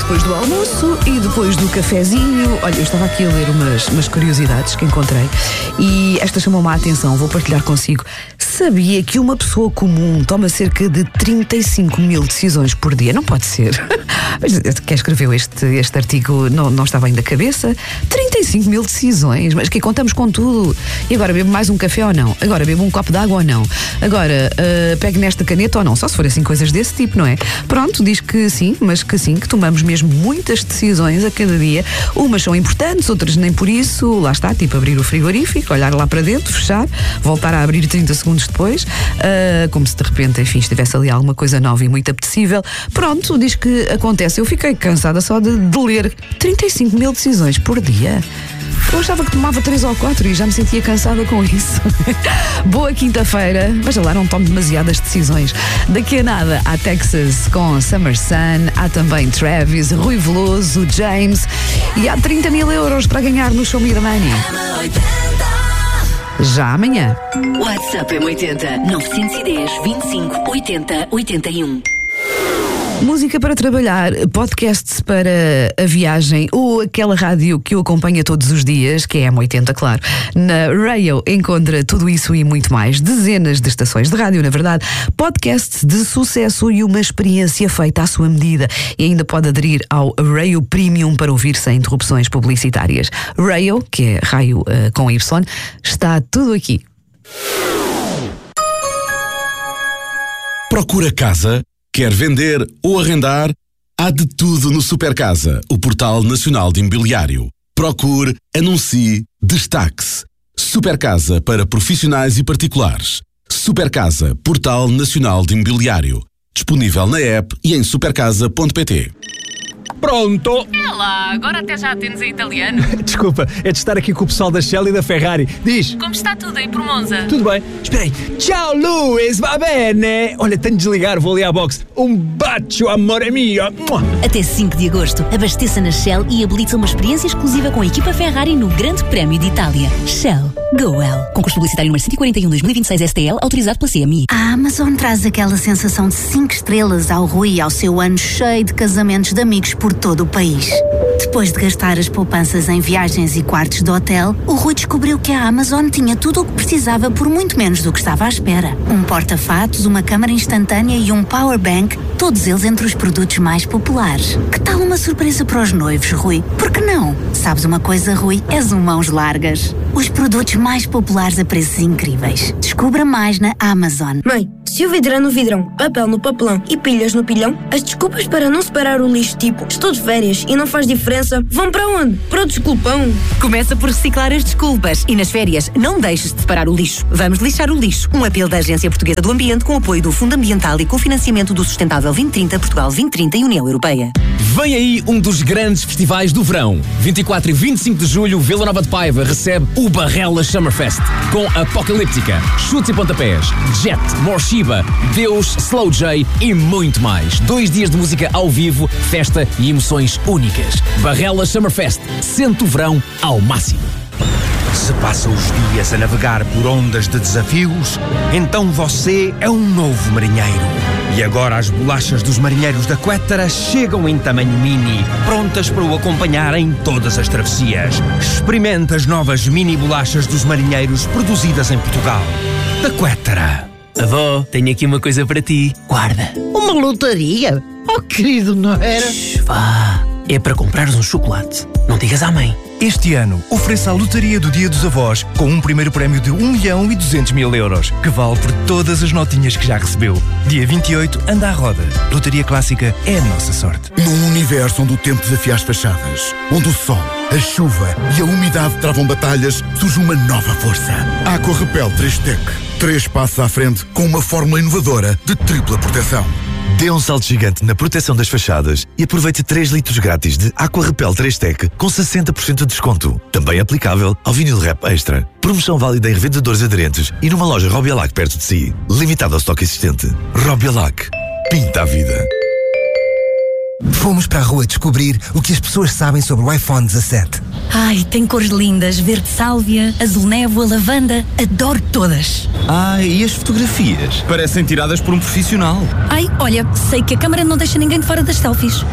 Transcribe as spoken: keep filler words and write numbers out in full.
depois do almoço e depois do cafezinho. Olha, eu estava aqui a ler umas, umas curiosidades que encontrei e esta chamou-me a atenção, vou partilhar consigo. Sabia que uma pessoa comum toma cerca de trinta e cinco mil decisões por dia? Não pode ser. Mas quem escreveu este, este artigo não, não estava bem da cabeça. trinta e cinco mil decisões, mas que contamos com tudo. E agora bebo mais um café ou não? Agora bebo um copo de água ou não? Agora uh, pego nesta caneta ou não? Só se for assim coisas desse tipo, não é? Pronto, diz que sim, mas que sim, que tomamos mesmo muitas decisões a cada dia. Umas são importantes, outras nem por isso. Lá está, tipo abrir o frigorífico, olhar lá para dentro, fechar, voltar a abrir trinta segundos depois, uh, como se de repente, enfim, estivesse ali alguma coisa nova e muito apetecível. Pronto, diz que acontece. Eu fiquei cansada só de, de ler trinta e cinco mil decisões por dia. Eu achava que tomava três ou quatro e já me sentia cansada com isso. Boa quinta-feira. Veja lá, não tomo demasiadas decisões. Daqui a nada há Texas com Summer Sun, há também Travis, Rui Veloso, James e há trinta mil euros para ganhar no Show Me the Money. Já amanhã. WhatsApp M oitenta, novecentos e dez, vinte e cinco, oitenta, oitenta e um. Música para trabalhar, podcasts para a viagem ou aquela rádio que eu acompanho todos os dias, que é a M oitenta, claro. Na Rail encontra tudo isso e muito mais. Dezenas de estações de rádio, na verdade. Podcasts de sucesso e uma experiência feita à sua medida. E ainda pode aderir ao Rail Premium para ouvir sem interrupções publicitárias. Rail, que é raio uh, com Y, está tudo aqui. Procura casa? Quer vender ou arrendar? Há de tudo no Supercasa, o portal nacional de imobiliário. Procure, anuncie, destaque-se. Supercasa para profissionais e particulares. Supercasa, portal nacional de imobiliário. Disponível na app e em supercasa ponto pt. Pronto! É lá, agora até já atendes em italiano. Desculpa, é de estar aqui com o pessoal da Shell e da Ferrari. Diz. Como está tudo aí por Monza? Tudo bem. Espera aí. Ciao, Luís, va bene? Olha, tenho de desligar, vou ali à boxe. Um bacio, amore mio. Até cinco de agosto, abasteça na Shell e habilita uma experiência exclusiva com a equipa Ferrari no Grande Prémio de Itália. Shell. Go well. Concurso publicitário número cento e quarenta e um dois mil e vinte e seis S T L, autorizado pela C M I. A Amazon traz aquela sensação de cinco estrelas ao Rui e ao seu ano cheio de casamentos de amigos por todo o país. Depois de gastar as poupanças em viagens e quartos de hotel, o Rui descobriu que a Amazon tinha tudo o que precisava por muito menos do que estava à espera. Um porta-fatos, uma câmara instantânea e um powerbank, todos eles entre os produtos mais populares. Que tal uma surpresa para os noivos, Rui? Por que não? Sabes uma coisa, Rui? És um mãos largas. Os produtos mais populares a preços incríveis. Descubra mais na Amazon. Mãe, se o vidro é no vidrão, papel no papelão e pilhas no pilhão, as desculpas para não separar o lixo, tipo estou de férias e não faz diferença, vão para onde? Para o desculpão. Começa por reciclar as desculpas e nas férias não deixes de separar o lixo. Vamos lixar o lixo. Um apelo da Agência Portuguesa do Ambiente com apoio do Fundo Ambiental e com financiamento do Sustentável vinte trinta, Portugal vinte trinta e União Europeia. Vem aí um dos grandes festivais do verão. vinte e quatro e vinte e cinco de julho, Vila Nova de Paiva recebe o Barrela Summerfest com Apocalíptica, Chutes e Pontapés, Jet, Morshiba, Deus, Slow J e muito mais. Dois dias de música ao vivo, festa e emoções únicas. Barrela Summerfest, sente o verão ao máximo. Se passa os dias a navegar por ondas de desafios, então você é um novo marinheiro. E agora as bolachas dos marinheiros da Quettara chegam em tamanho mini, prontas para o acompanhar em todas as travessias. Experimente as novas mini bolachas dos marinheiros produzidas em Portugal. Da Quettara. Avó, tenho aqui uma coisa para ti. Guarda. Uma lotaria? Oh, querido, não era? Shhh, vá. É para comprares um chocolate. Não digas à mãe. Este ano, ofereça a lotaria do Dia dos Avós com um primeiro prémio de um milhão e duzentos mil euros, que vale por todas as notinhas que já recebeu. Dia vinte e oito, anda à roda. Lotaria Clássica é a nossa sorte. Num universo onde o tempo desafia as fachadas, onde o sol, a chuva e a umidade travam batalhas, surge uma nova força. Aqua Repel três Tech. Três passos à frente com uma fórmula inovadora de tripla proteção. Dê um salto gigante na proteção das fachadas e aproveite três litros grátis de Aqua Repel três Tech com sessenta por cento de desconto. Também aplicável ao vinil Rap Extra. Promoção válida em revendedores aderentes e numa loja Robialac perto de si. Limitado ao estoque existente. Robialac. Pinta a vida. Fomos para a rua descobrir o que as pessoas sabem sobre o iPhone dezassete. Ai, tem cores lindas, verde sálvia, azul névoa, lavanda, adoro todas. Ai, e as fotografias? Parecem tiradas por um profissional. Ai, olha, sei que a câmara não deixa ninguém de fora das selfies.